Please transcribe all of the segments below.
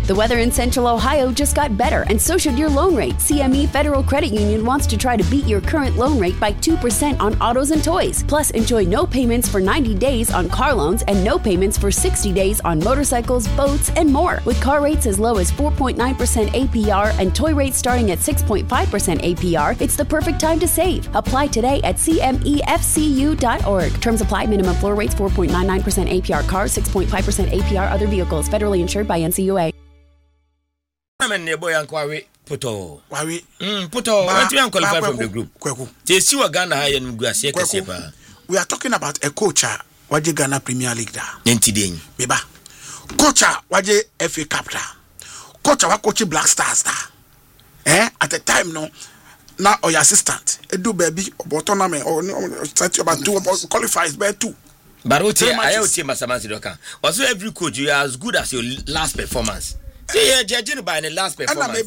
The weather in Central Ohio just got better, and so should your loan rate. CME Federal Credit Union wants to try to beat your current loan rate by 2% on autos and toys. Plus, enjoy no payments for 90 days on car loans and no payments for 60 days on motorcycles, boats, and more. With car rates as low as 4.9% APR and toy rates starting at 6.5% APR, it's the perfect time to save. Apply today at CMEFCU.org. Terms apply. Minimum floor rates 4.99% APR cars, 6.5% APR other vehicles. Federally insured by NCUA. I'm a boy and Quarry Puto. Quarry Puto. What you qualify from the group? Jesse Ghana and Gracia. We are talking about a coach. Waje Ghana Premier League da. Nentidin. Beba. Coach waje FA Cup da. Coach wa coach Black Stars da. At the time no. Now or your assistant. Do baby about tournament or set about 2 qualifies by 2. But what I would say Masamansi Doka. Also every coach you are as good as your last performance. See, you're judging by the last performance.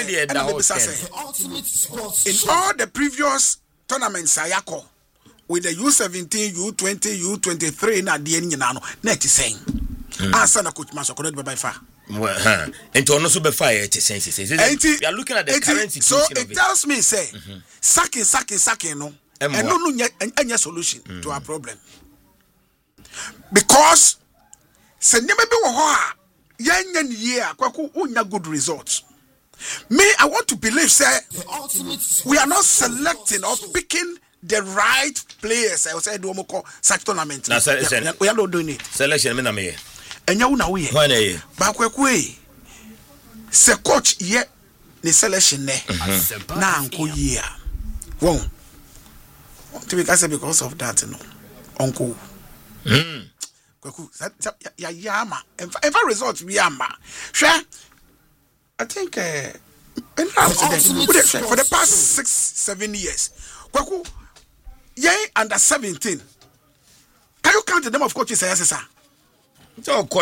In all the previous tournaments, Sayako with the U17, U20, U23, na DN Nano, net is saying. Answer na coach Maso connected by far. And to also be fired, it says, we are looking at the current situation. So it tells me, say, sacking, no, and no any solution to our problem. Because, say, never be young year, good results. Me, I want to believe, say, we are not selecting or picking the right players. I will say, do such tournament. We are not doing it. Selection, me. And you know, we but say, coach, yet the selection now, uncle, year won't to be because of that, you know, uncle. Yama, and if a result, Yama. Sure, I think for the past 6-7 years, Kwaku, under 17. Can you count the number of coaches? Sir? So, is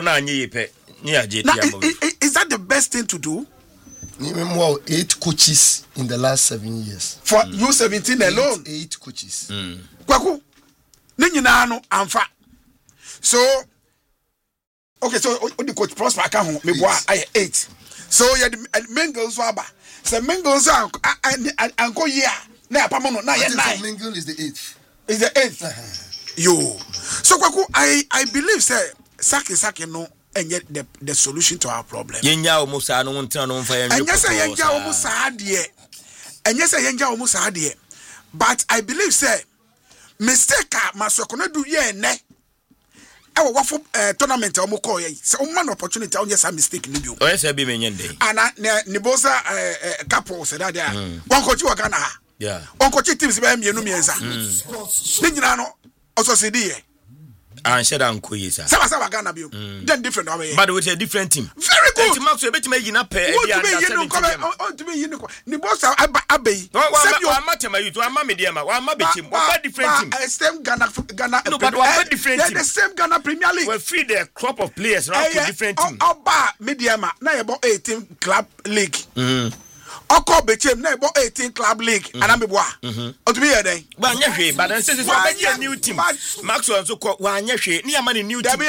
that the best thing to do? Well, 8 coaches in the last 7 years. For U17 alone? 8 coaches. Kwaku, Ninano, Amfa. So, okay, so the coach Prosper Kaho, me boy, I 8. So, you had Mengels Waba. So, Mengels and go here. Now, Pamono, now, Mengel is the 8th. Is the 8th? You. So, Kwaku, I believe, sir. Saki no and yet the solution to our problem. Yenya omusa no ntan no mfa and yes yenya omusa adie. And yes yenya omusa adie. But I believe say mistake masokono do ye ne. E wo wafo tournament o mo call ye. So man opportunity on yes mistake ni bio. O yes be menyende. Ana ne bosa couple say that there. One coach wa Ghana ha. Yeah. One coach teams be mienu miensa. Ni nyina no also say die. And share down Koyesa. Sama Ghana bio. Then different away. But with a different team. Very good. Max, you bet me you na pay. To be you know. Ni boss abey. One matter you to a media. One team. What different team? Same Ghana. No, but what different team? The same Ghana Premier League. We feed the crop of players now to different team. Oba media ma. Na about 18 club league. Oko bechem na about 18 club league. Anameboa. O to be here then. But nyehwe, but then say a new team. Maxwell so ko wa nyehwe. Ni amani new team.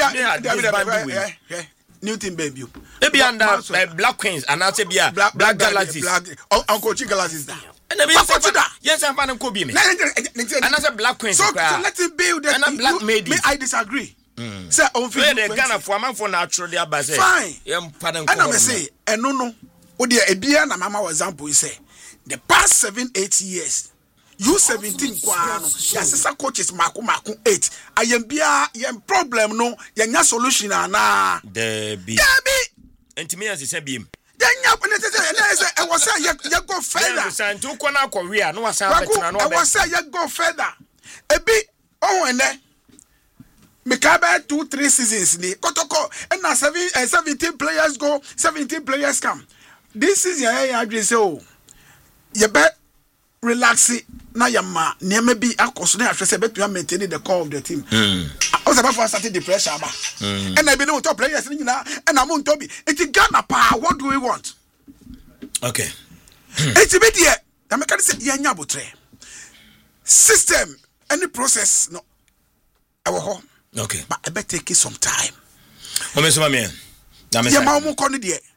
New team baby. They be under Black Queens and also be Black Galaxies. Uncle Galaxies da. And yes, I'm fan ko bi me. And as Black Queens. So let him build that. And Black Ladies. I disagree. Say on the Ghana for man for natural there base. Fine. And I say no. Odia ebia na mama example you say the past 7-8 years U17 kwa no yasesa coaches mako 8 ayembia yem problem no yenya solution ana debi entimi as say biem yenya say e was say you go further santu ko na Korea no wasa betina no be was say you go further ebi oh ene Mikabe 2-3 seasons ni kotoko na 17 players go 17 players come. This is your address. Oh, you bet relax it. Now, your ma, near maybe I cost me. I say, bet you are maintaining the core of the team. I was about to start the pressure, and I been to players now, and I'm on Toby. It's Ghana power. What do we want? Okay, it's a bit here. I'm going to say, yeah, system, any process, no, our home. Okay, but I bet take it some time. Mommy, yeah, Mamu Connie,